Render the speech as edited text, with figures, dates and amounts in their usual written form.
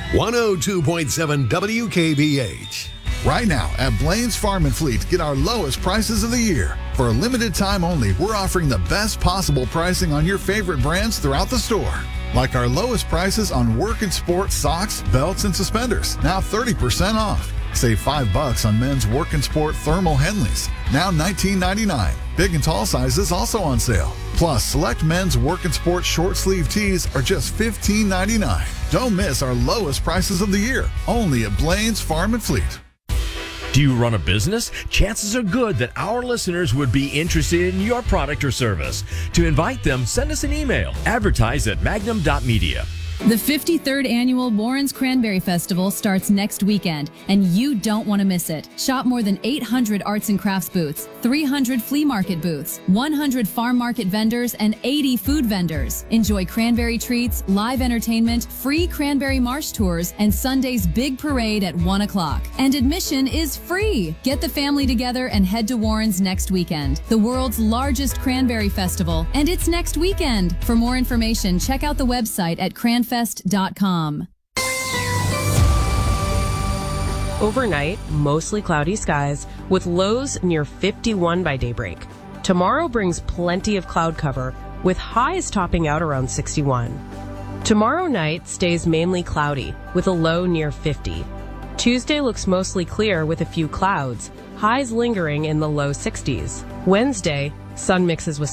102.7 WKBH. Right now at Blaine's Farm and Fleet, get our lowest prices of the year. For a limited time only, we're offering the best possible pricing on your favorite brands throughout the store. Like our lowest prices on work and sport socks, belts, and suspenders, now 30% off. Save $5 on men's work and sport thermal Henleys, now $19.99. Big and tall sizes also on sale. Plus, select men's work and sport short sleeve tees are just $15.99. Don't miss our lowest prices of the year, only at Blaine's Farm and Fleet. Do you run a business? Chances are good that our listeners would be interested in your product or service. To invite them, send us an email. Advertise at magnum.media. The 53rd Annual Warren's Cranberry Festival starts next weekend, and you don't want to miss it. Shop more than 800 arts and crafts booths, 300 flea market booths, 100 farm market vendors, and 80 food vendors. Enjoy cranberry treats, live entertainment, free cranberry marsh tours, and Sunday's big parade at 1 o'clock. And admission is free. Get the family together and head to Warren's next weekend. The world's largest cranberry festival, and it's next weekend. For more information, check out the website at cranfest.com. Overnight, mostly cloudy skies with lows near 51 by daybreak. Tomorrow brings plenty of cloud cover with highs topping out around 61. Tomorrow night stays mainly cloudy with a low near 50. Tuesday looks mostly clear with a few clouds, highs lingering in the low 60s. Wednesday, sun mixes with